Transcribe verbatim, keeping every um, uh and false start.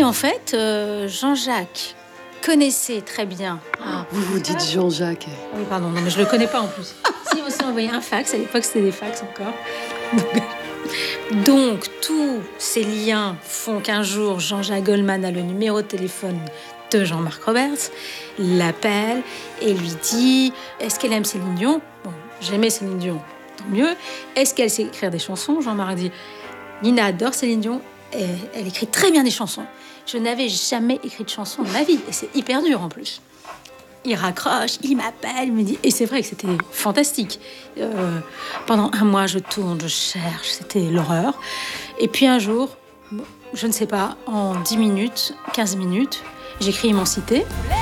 Et en fait, euh, Jean-Jacques connaissait très bien. Ah, vous vous dites Jean-Jacques. Oui, pardon, non, mais je le connais pas en plus. Si on s'est envoyé un fax, à l'époque c'était des fax encore. Donc, tous ces liens font qu'un jour, Jean-Jacques Goldman a le numéro de téléphone de Jean-Marc Roberts, l'appelle et lui dit « Est-ce qu'elle aime Céline Dion ?» Bon, j'aimais Céline Dion, tant mieux. « Est-ce qu'elle sait écrire des chansons ?» Jean-Marc dit « Nina adore Céline Dion, et elle écrit très bien des chansons. Je n'avais jamais écrit de chansons de ma vie, et c'est hyper dur en plus. » Il raccroche, il m'appelle, il me dit... Et c'est vrai que c'était fantastique. Euh, pendant un mois, je tourne, je cherche, c'était l'horreur. Et puis un jour, je ne sais pas, en dix minutes, quinze minutes, j'écris Immensité.